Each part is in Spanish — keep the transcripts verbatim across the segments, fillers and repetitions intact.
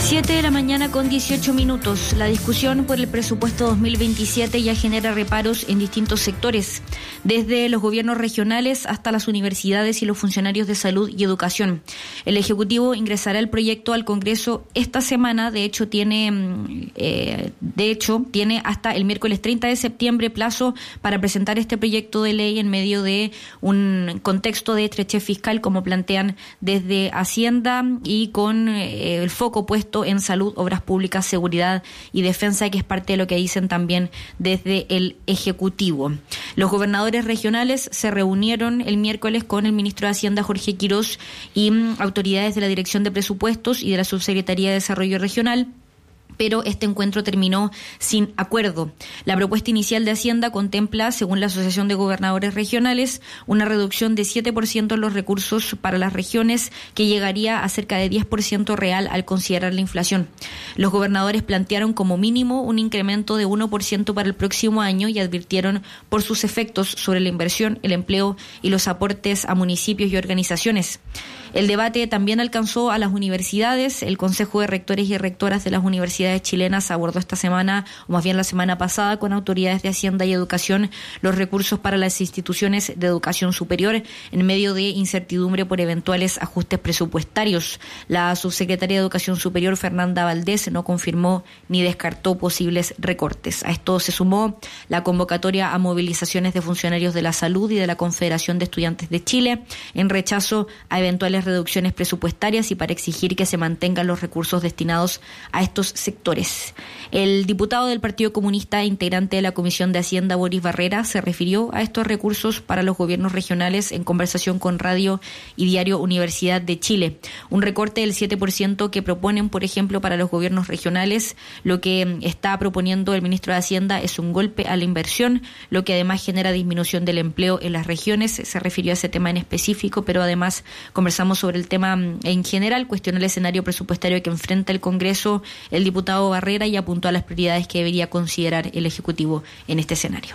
siete de la mañana con dieciocho minutos. La discusión por el presupuesto dos mil veintisiete ya genera reparos en distintos sectores, desde los gobiernos regionales hasta las universidades y los funcionarios de salud y educación. El Ejecutivo ingresará el proyecto al Congreso esta semana. De hecho, tiene, eh, de hecho, tiene hasta el miércoles treinta de septiembre plazo para presentar este proyecto de ley en medio de un contexto de estrechez fiscal, como plantean desde Hacienda, y con eh, el foco puesto en salud, obras públicas, seguridad y defensa, que es parte de lo que dicen también desde el Ejecutivo. Los gobernadores regionales se reunieron el miércoles con el ministro de Hacienda, Jorge Quirós, y mm, autoridades de la Dirección de Presupuestos y de la Subsecretaría de Desarrollo Regional, pero este encuentro terminó sin acuerdo. La propuesta inicial de Hacienda contempla, según la Asociación de Gobernadores Regionales, una reducción de siete por ciento en los recursos para las regiones, que llegaría a cerca de diez por ciento real al considerar la inflación. Los gobernadores plantearon como mínimo un incremento de uno por ciento para el próximo año y advirtieron por sus efectos sobre la inversión, el empleo y los aportes a municipios y organizaciones. El debate también alcanzó a las universidades. El Consejo de Rectores y Rectoras de las universidades chilenas abordó esta semana, o más bien la semana pasada, con autoridades de Hacienda y Educación, los recursos para las instituciones de educación superior en medio de incertidumbre por eventuales ajustes presupuestarios. La subsecretaria de Educación Superior, Fernanda Valdés, no confirmó ni descartó posibles recortes. A esto se sumó la convocatoria a movilizaciones de funcionarios de la salud y de la Confederación de Estudiantes de Chile en rechazo a eventuales reducciones presupuestarias y para exigir que se mantengan los recursos destinados a estos sectores. El diputado del Partido Comunista, integrante de la Comisión de Hacienda, Boris Barrera, se refirió a estos recursos para los gobiernos regionales en conversación con Radio y Diario Universidad de Chile. Un recorte del siete por ciento que proponen, por ejemplo, para los gobiernos regionales. Lo que está proponiendo el ministro de Hacienda es un golpe a la inversión, lo que además genera disminución del empleo en las regiones. Se refirió a ese tema en específico, pero además conversamos sobre el tema en general. Cuestionó el escenario presupuestario que enfrenta el Congreso el diputado Barrera y apuntó a las prioridades que debería considerar el Ejecutivo en este escenario.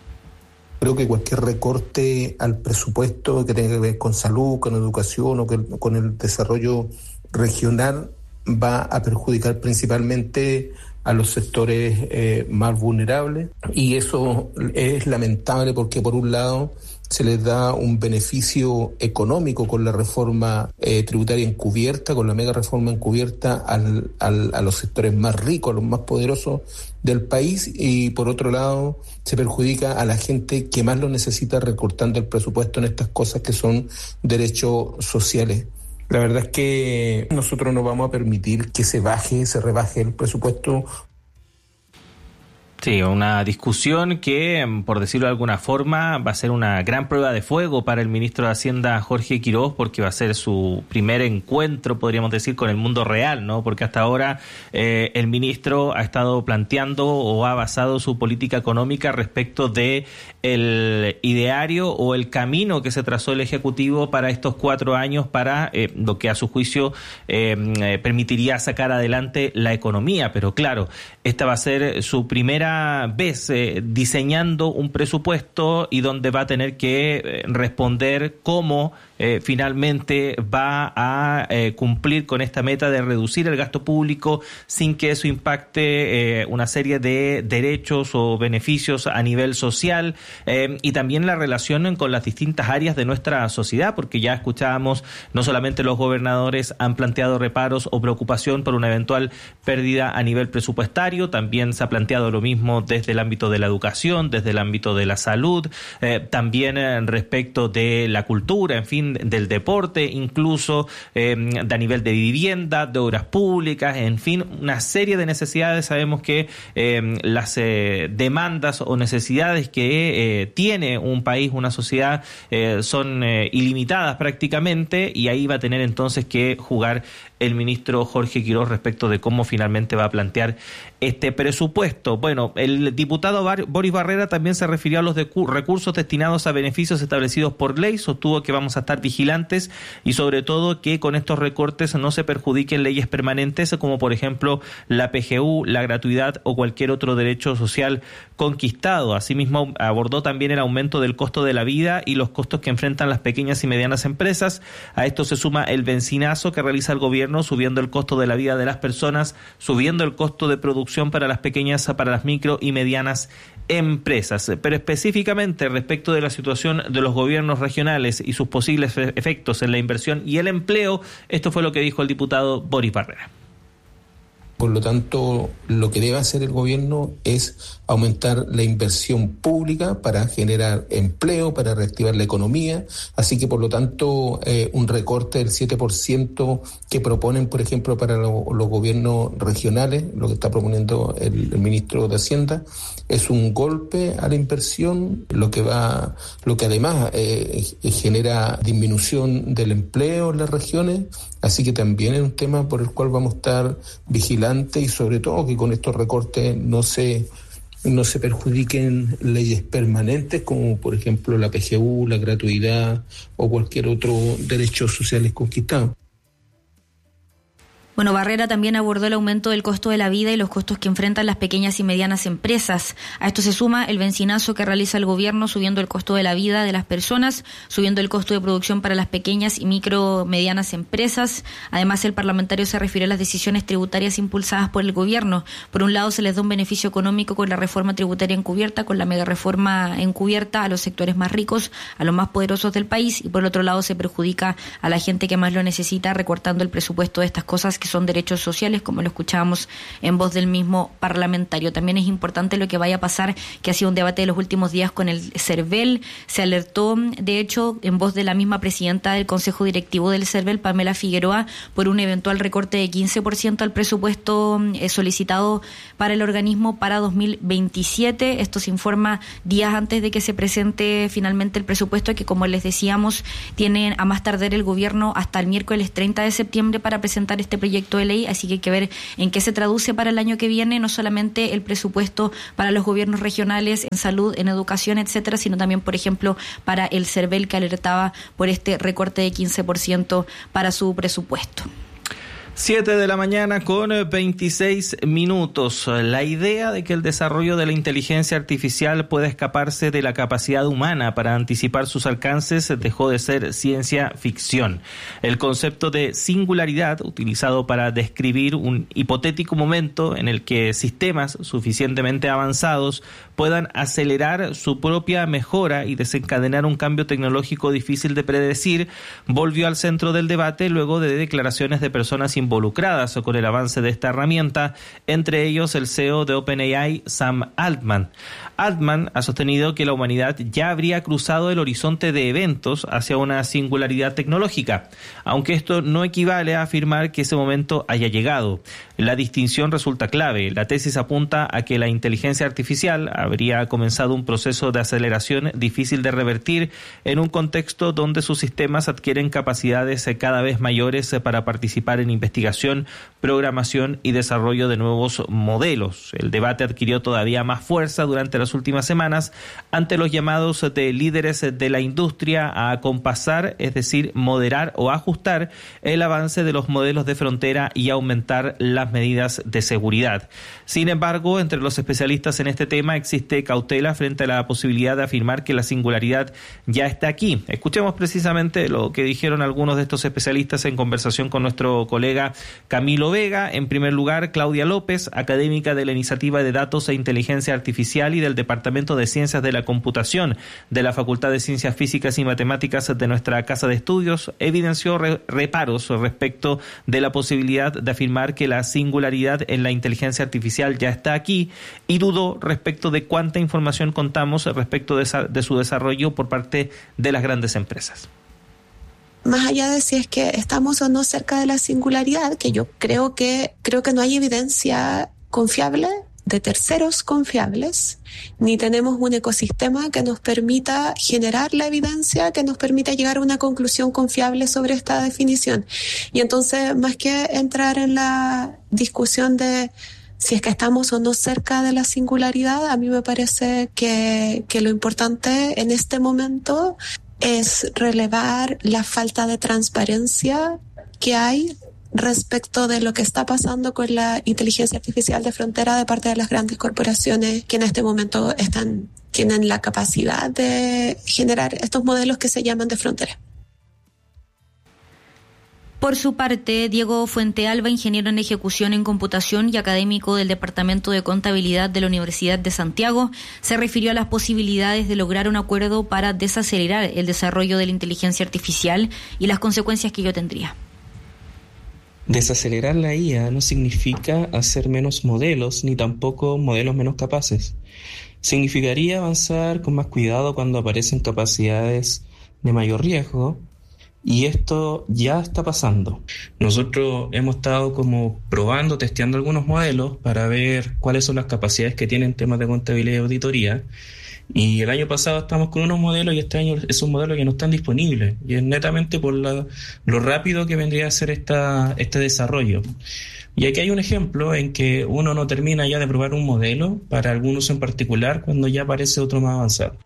Creo que cualquier recorte al presupuesto que tenga que ver con salud, con educación o con el desarrollo regional va a perjudicar principalmente a los sectores eh, más vulnerables, y eso es lamentable porque por un lado se les da un beneficio económico con la reforma eh, tributaria encubierta, con la mega reforma encubierta al, al, a los sectores más ricos, a los más poderosos del país, y por otro lado se perjudica a la gente que más lo necesita, recortando el presupuesto en estas cosas que son derechos sociales. La verdad es que nosotros no vamos a permitir que se baje, se rebaje el presupuesto. Sí, una discusión que, por decirlo de alguna forma, va a ser una gran prueba de fuego para el ministro de Hacienda, Jorge Quirós, porque va a ser su primer encuentro, podríamos decir, con el mundo real, ¿no? Porque hasta ahora eh, el ministro ha estado planteando o ha basado su política económica respecto de el ideario o el camino que se trazó el Ejecutivo para estos cuatro años para eh, lo que a su juicio eh, eh, permitiría sacar adelante la economía. Pero claro, esta va a ser su primera vez eh, diseñando un presupuesto y donde va a tener que eh, responder cómo eh, finalmente va a eh, cumplir con esta meta de reducir el gasto público sin que eso impacte eh, una serie de derechos o beneficios a nivel social, eh, y también la relación con las distintas áreas de nuestra sociedad, porque ya escuchábamos, no solamente los gobernadores han planteado reparos o preocupación por una eventual pérdida a nivel presupuestario, también se ha planteado lo mismo desde el ámbito de la educación, desde el ámbito de la salud, eh, también eh, respecto de la cultura, en fin, del deporte, incluso eh, de a nivel de vivienda, de obras públicas, en fin, una serie de necesidades. Sabemos que eh, las eh, demandas o necesidades que eh, tiene un país, una sociedad, eh, son eh, ilimitadas prácticamente, y ahí va a tener entonces que jugar el ministro Jorge Quirós respecto de cómo finalmente va a plantear este presupuesto. Bueno, el diputado Bar- Boris Barrera también se refirió a los de- recursos destinados a beneficios establecidos por ley, sostuvo que vamos a estar estar vigilantes y sobre todo que con estos recortes no se perjudiquen leyes permanentes como por ejemplo la P G U, la gratuidad o cualquier otro derecho social conquistado. Asimismo, abordó también el aumento del costo de la vida y los costos que enfrentan las pequeñas y medianas empresas. A esto se suma el bencinazo que realiza el gobierno, subiendo el costo de la vida de las personas, subiendo el costo de producción para las pequeñas, para las micro y medianas empresas. Pero específicamente respecto de la situación de los gobiernos regionales y sus posibles efectos en la inversión y el empleo, esto fue lo que dijo el diputado Boris Barrera. Por lo tanto, lo que debe hacer el gobierno es aumentar la inversión pública para generar empleo, para reactivar la economía. Así que, por lo tanto, eh, un recorte del siete por ciento que proponen, por ejemplo, para lo, los gobiernos regionales, lo que está proponiendo el, el ministro de Hacienda, es un golpe a la inversión, lo que va, lo que además eh, genera disminución del empleo en las regiones. Así que también es un tema por el cual vamos a estar vigilantes y sobre todo que con estos recortes no se no se perjudiquen leyes permanentes como por ejemplo la P G U, la gratuidad o cualquier otro derecho social conquistado. Bueno, Barrera también abordó el aumento del costo de la vida y los costos que enfrentan las pequeñas y medianas empresas. A esto se suma el bencinazo que realiza el gobierno, subiendo el costo de la vida de las personas, subiendo el costo de producción para las pequeñas y micro medianas empresas. Además, el parlamentario se refirió a las decisiones tributarias impulsadas por el gobierno. Por un lado, se les da un beneficio económico con la reforma tributaria encubierta, con la mega reforma encubierta a los sectores más ricos, a los más poderosos del país, y por el otro lado se perjudica a la gente que más lo necesita, recortando el presupuesto de estas cosas que son derechos sociales, como lo escuchábamos en voz del mismo parlamentario. También es importante lo que vaya a pasar, que ha sido un debate de los últimos días con el CERVEL. Se alertó, de hecho, en voz de la misma presidenta del Consejo Directivo del CERVEL, Pamela Figueroa, por un eventual recorte de quince por ciento al presupuesto eh, solicitado para el organismo para dos mil veintisiete. Esto se informa días antes de que se presente finalmente el presupuesto, que, como les decíamos, tiene a más tardar el gobierno hasta el miércoles treinta de septiembre para presentar este proyecto de ley. Así que hay que ver en qué se traduce para el año que viene, no solamente el presupuesto para los gobiernos regionales en salud, en educación, etcétera, sino también, por ejemplo, para el CERVEL, que alertaba por este recorte de quince por ciento para su presupuesto. Siete de la mañana con veintiséis minutos. La idea de que el desarrollo de la inteligencia artificial pueda escaparse de la capacidad humana para anticipar sus alcances dejó de ser ciencia ficción. El concepto de singularidad, utilizado para describir un hipotético momento en el que sistemas suficientemente avanzados puedan acelerar su propia mejora y desencadenar un cambio tecnológico difícil de predecir, volvió al centro del debate luego de declaraciones de personas involucradas con el avance de esta herramienta, entre ellos el C E O de OpenAI, Sam Altman. Altman ha sostenido que la humanidad ya habría cruzado el horizonte de eventos hacia una singularidad tecnológica, aunque esto no equivale a afirmar que ese momento haya llegado. La distinción resulta clave. La tesis apunta a que la inteligencia artificial habría comenzado un proceso de aceleración difícil de revertir en un contexto donde sus sistemas adquieren capacidades cada vez mayores para participar en investigación, programación y desarrollo de nuevos modelos. El debate adquirió todavía más fuerza durante las últimas semanas ante los llamados de líderes de la industria a acompasar, es decir, moderar o ajustar el avance de los modelos de frontera y aumentar las medidas de seguridad. Sin embargo, entre los especialistas en este tema existe cautela frente a la posibilidad de afirmar que la singularidad ya está aquí. Escuchemos precisamente lo que dijeron algunos de estos especialistas en conversación con nuestro colega Camilo Vega. En primer lugar, Claudia López, académica de la Iniciativa de Datos e Inteligencia Artificial y del Departamento de Ciencias de la Computación de la Facultad de Ciencias Físicas y Matemáticas de nuestra Casa de Estudios, evidenció re- reparos respecto de la posibilidad de afirmar que la singularidad en la inteligencia artificial ya está aquí y dudó respecto de cuánta información contamos respecto de, esa, de su desarrollo por parte de las grandes empresas. Más allá de si es que estamos o no cerca de la singularidad, que yo creo que creo que no hay evidencia confiable de terceros confiables, ni tenemos un ecosistema que nos permita generar la evidencia que nos permita llegar a una conclusión confiable sobre esta definición. Y entonces, más que entrar en la discusión de si es que estamos o no cerca de la singularidad, a mí me parece que, que lo importante en este momento es relevar la falta de transparencia que hay respecto de lo que está pasando con la inteligencia artificial de frontera de parte de las grandes corporaciones que en este momento están, tienen la capacidad de generar estos modelos que se llaman de frontera. Por su parte, Diego Fuentealba, ingeniero en ejecución en computación y académico del Departamento de Contabilidad de la Universidad de Santiago, se refirió a las posibilidades de lograr un acuerdo para desacelerar el desarrollo de la inteligencia artificial y las consecuencias que ello tendría. Desacelerar la I A no significa hacer menos modelos ni tampoco modelos menos capaces. Significaría avanzar con más cuidado cuando aparecen capacidades de mayor riesgo. Y esto ya está pasando. Nosotros hemos estado como probando, testeando algunos modelos para ver cuáles son las capacidades que tienen temas de contabilidad y auditoría. Y el año pasado estamos con unos modelos y este año esos modelos ya no están disponibles. Y es netamente por la, lo rápido que vendría a ser esta, este desarrollo. Y aquí hay un ejemplo en que uno no termina ya de probar un modelo para algún uso en particular cuando ya aparece otro más avanzado.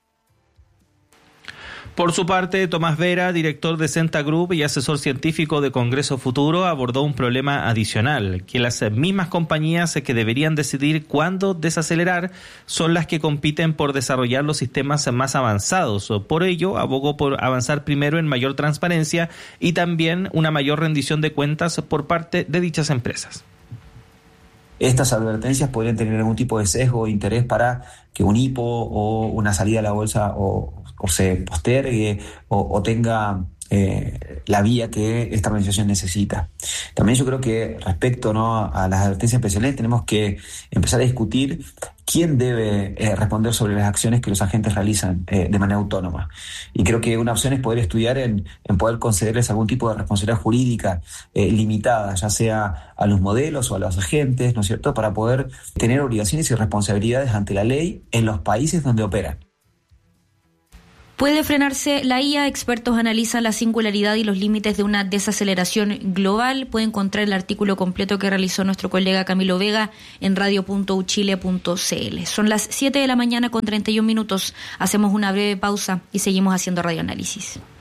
Por su parte, Tomás Vera, director de Centa Group y asesor científico de Congreso Futuro, abordó un problema adicional, que las mismas compañías que deberían decidir cuándo desacelerar son las que compiten por desarrollar los sistemas más avanzados. Por ello, abogó por avanzar primero en mayor transparencia y también una mayor rendición de cuentas por parte de dichas empresas. Estas advertencias podrían tener algún tipo de sesgo o interés para que un hipo o una salida a la bolsa o, o se postergue o, o tenga eh, la vía que esta organización necesita. También yo creo que respecto, ¿no?, a las advertencias especiales tenemos que empezar a discutir quién debe eh, responder sobre las acciones que los agentes realizan eh, de manera autónoma. Y creo que una opción es poder estudiar en, en poder concederles algún tipo de responsabilidad jurídica eh, limitada, ya sea a los modelos o a los agentes, ¿no es cierto?, para poder tener obligaciones y responsabilidades ante la ley en los países donde operan. ¿Puede frenarse la I A? Expertos analizan la singularidad y los límites de una desaceleración global. Puede encontrar el artículo completo que realizó nuestro colega Camilo Vega en radio punto u chile punto c l. Son las siete de la mañana con treinta y un minutos. Hacemos una breve pausa y seguimos haciendo radioanálisis.